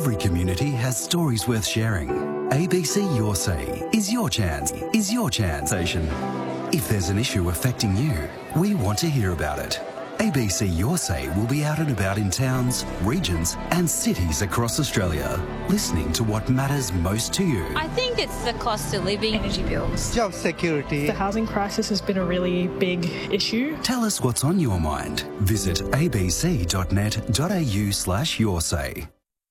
Every community has stories worth sharing. ABC Your Say is your chance. Station. If there's an issue affecting you, we want to hear about it. ABC Your Say will be out and about in towns, regions and cities across Australia, listening to what matters most to you. I think it's the cost of living. Energy bills. Job security. The housing crisis has been a really big issue. Tell us what's on your mind. Visit abc.net.au/yoursay.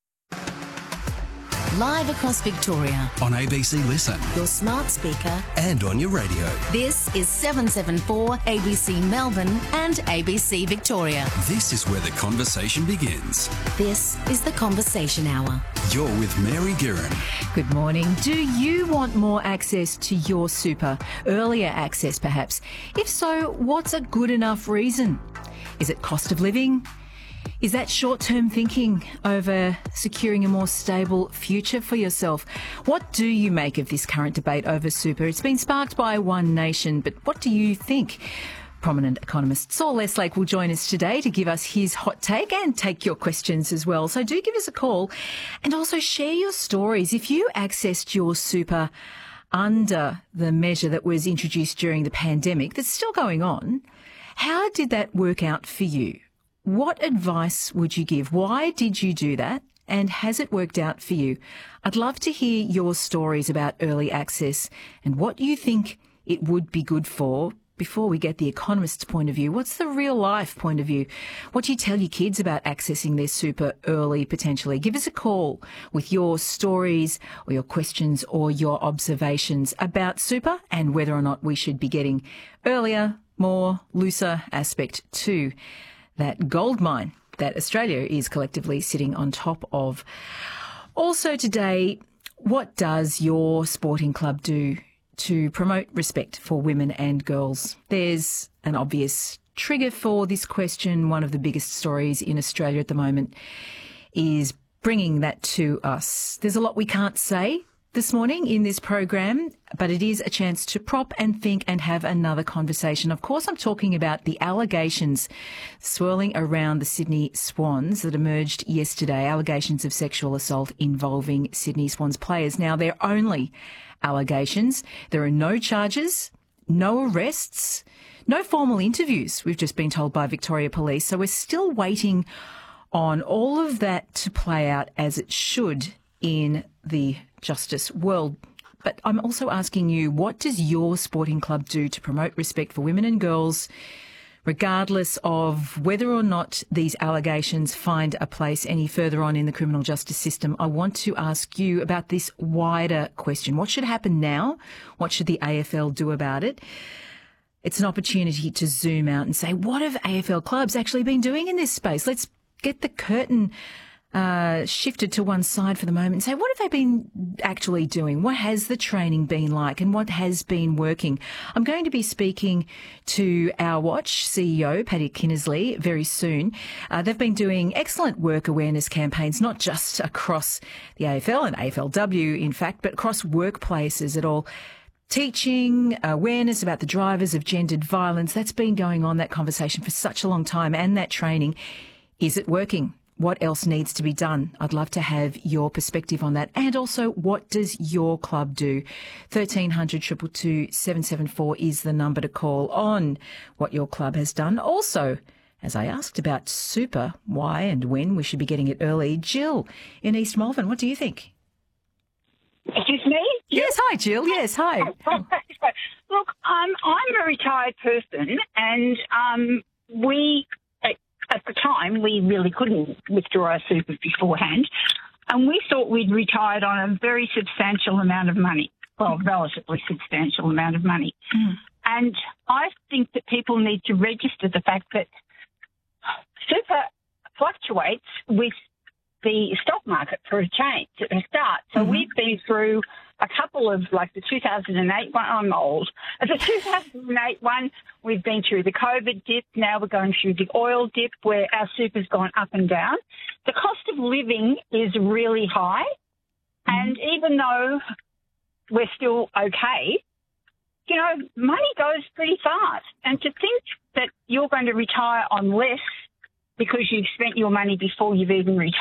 Live across Victoria. On ABC Listen. Your smart speaker. And on your radio. This is 774 ABC Melbourne and ABC Victoria. This is where the conversation begins. This is the Conversation Hour. You're with Mary Guerin. Good morning. Do you want more access to your super? Earlier access, perhaps? If so, what's a good enough reason? Is it cost of living? Is that short-term thinking over securing a more stable future for yourself? What do you make of this current debate over super? It's been sparked by One Nation, but what do you think? Prominent economist Saul Lestlake will join us today to give us his hot take and take your questions as well. So do give us a call and also share your stories. If you accessed your super under the measure that was introduced during the pandemic that's still going on, how did that work out for you? What advice would you give? Why did you do that? And has it worked out for you? I'd love to hear your stories about early access and what you think it would be good for. Before we get the economist's point of view, what's the real life point of view? What do you tell your kids about accessing their super early potentially? Give us a call with your stories or your questions or your observations about super and whether or not we should be getting earlier, more looser aspect to that gold mine that Australia is collectively sitting on top of. Also today, what does your sporting club do to promote respect for women and girls? There's an obvious trigger for this question. One of the biggest stories in Australia at the moment is bringing that to us. There's a lot we can't say this morning in this program, but it is a chance to prop and think and have another conversation. Of course, I'm talking about the allegations swirling around the Sydney Swans that emerged yesterday, allegations of sexual assault involving Sydney Swans players. Now, they're only allegations. There are no charges, no arrests, no formal interviews, we've just been told by Victoria Police. So we're still waiting on all of that to play out as it should in the justice world. But I'm also asking you, what does your sporting club do to promote respect for women and girls, regardless of whether or not these allegations find a place any further on in the criminal justice system? I want to ask you about this wider question. What should happen now? What should the AFL do about it? It's an opportunity to zoom out and say, what have AFL clubs actually been doing in this space? Let's get the curtain shifted to one side for the moment and say, what have they been actually doing? What has the training been like and what has been working? I'm going to be speaking to our Watch CEO, Paddy Kinnersley, very soon. They've been doing excellent work awareness campaigns, not just across the AFL and AFLW, in fact, but across workplaces at all. Teaching awareness about the drivers of gendered violence. That's been going on, that conversation, for such a long time, and that training. Is it working? What else needs to be done? I'd love to have your perspective on that. And also, what does your club do? 1300 222 774 is the number to call on what your club has done. Also, as I asked about super, why and when we should be getting it early, Jill in East Malvern, what do you think? Excuse me? Yes, hi, Jill. Yes, hi. Look, I'm a retired person, and at the time, we really couldn't withdraw our super beforehand, and we thought we'd retired on a very substantial amount of money, well, relatively substantial amount of money. And I think that people need to register the fact that super fluctuates with the stock market for a change at the start. So we've been through a couple of, like the 2008 one, I'm old. The 2008 one, we've been through the COVID dip. Now we're going through the oil dip where our super's gone up and down. The cost of living is really high. And even though we're still okay, you know, money goes pretty fast. And to think that you're going to retire on less because you've spent your money before you've even retired